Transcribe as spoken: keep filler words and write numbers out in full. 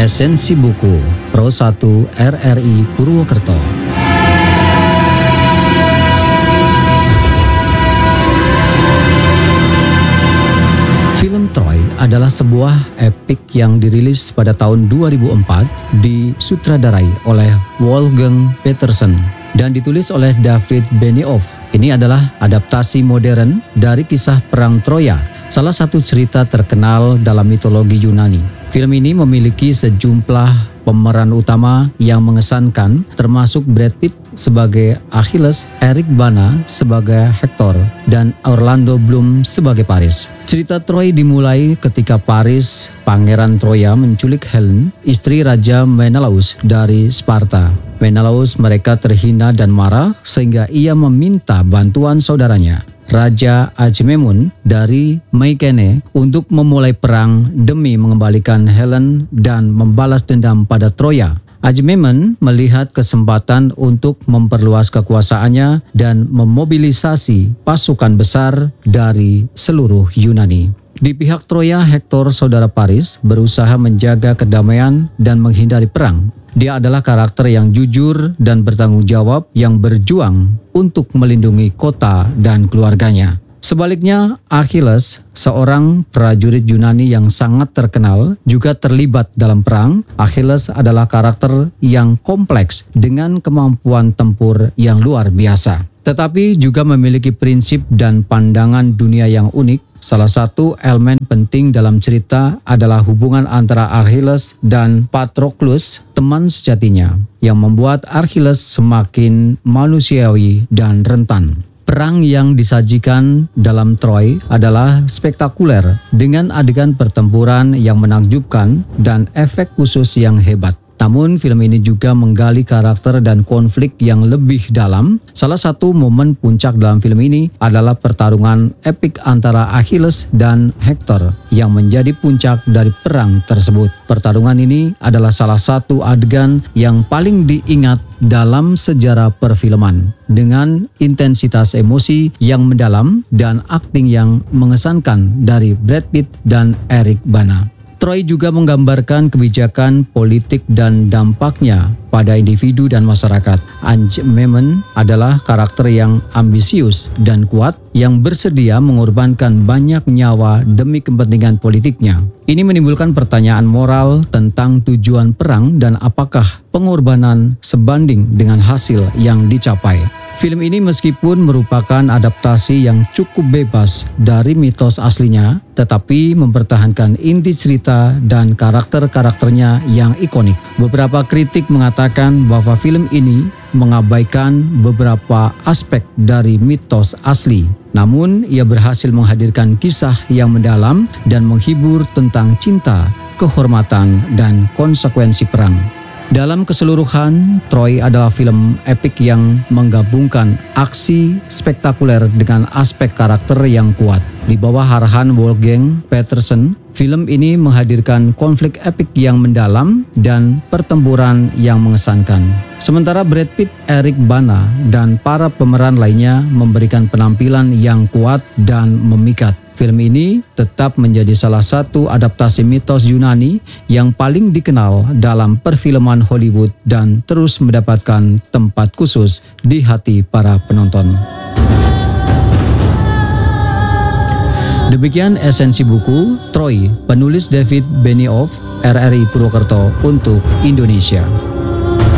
Esensi Buku Pro satu R R I Purwokerto. Film Troy adalah sebuah epik yang dirilis pada tahun dua ribu empat, disutradarai oleh Wolfgang Petersen dan ditulis oleh David Benioff. Ini adalah adaptasi modern dari kisah Perang Troya, salah satu cerita terkenal dalam mitologi Yunani. Film ini memiliki sejumlah pemeran utama yang mengesankan, termasuk Brad Pitt sebagai Achilles, Eric Bana sebagai Hector, dan Orlando Bloom sebagai Paris. Cerita Troy dimulai ketika Paris, pangeran Troya, menculik Helen, istri Raja Menelaus dari Sparta. Menelaus mereka terhina dan marah sehingga ia meminta bantuan saudaranya, Raja Agamemnon dari Mykenai, untuk memulai perang demi mengembalikan Helen dan membalas dendam pada Troya. Agamemnon melihat kesempatan untuk memperluas kekuasaannya dan memobilisasi pasukan besar dari seluruh Yunani. Di pihak Troya, Hector, saudara Paris, berusaha menjaga kedamaian dan menghindari perang. Dia adalah karakter yang jujur dan bertanggung jawab yang berjuang untuk melindungi kota dan keluarganya. Sebaliknya, Achilles, seorang prajurit Yunani yang sangat terkenal, juga terlibat dalam perang. Achilles adalah karakter yang kompleks dengan kemampuan tempur yang luar biasa, tetapi juga memiliki prinsip dan pandangan dunia yang unik. Salah satu elemen penting dalam cerita adalah hubungan antara Achilles dan Patroclus, teman sejatinya, yang membuat Achilles semakin manusiawi dan rentan. Perang yang disajikan dalam Troy adalah spektakuler dengan adegan pertempuran yang menakjubkan dan efek khusus yang hebat. Namun film ini juga menggali karakter dan konflik yang lebih dalam. Salah satu momen puncak dalam film ini adalah pertarungan epik antara Achilles dan Hector yang menjadi puncak dari perang tersebut. Pertarungan ini adalah salah satu adegan yang paling diingat dalam sejarah perfilman, dengan intensitas emosi yang mendalam dan akting yang mengesankan dari Brad Pitt dan Eric Bana. Troy juga menggambarkan kebijakan politik dan dampaknya pada individu dan masyarakat. Agamemnon adalah karakter yang ambisius dan kuat yang bersedia mengorbankan banyak nyawa demi kepentingan politiknya. Ini menimbulkan pertanyaan moral tentang tujuan perang dan apakah pengorbanan sebanding dengan hasil yang dicapai. Film ini meskipun merupakan adaptasi yang cukup bebas dari mitos aslinya, tetapi mempertahankan inti cerita dan karakter-karakternya yang ikonik. Beberapa kritik mengatakan bahwa film ini mengabaikan beberapa aspek dari mitos asli. Namun, ia berhasil menghadirkan kisah yang mendalam dan menghibur tentang cinta, kehormatan, dan konsekuensi perang. Dalam keseluruhan, Troy adalah film epik yang menggabungkan aksi spektakuler dengan aspek karakter yang kuat. Di bawah arahan Wolfgang Petersen, film ini menghadirkan konflik epik yang mendalam dan pertempuran yang mengesankan. Sementara Brad Pitt, Eric Bana, dan para pemeran lainnya memberikan penampilan yang kuat dan memikat. Film ini tetap menjadi salah satu adaptasi mitos Yunani yang paling dikenal dalam perfilman Hollywood dan terus mendapatkan tempat khusus di hati para penonton. Demikian esensi buku Troy, penulis David Benioff, R R I Purwokerto untuk Indonesia.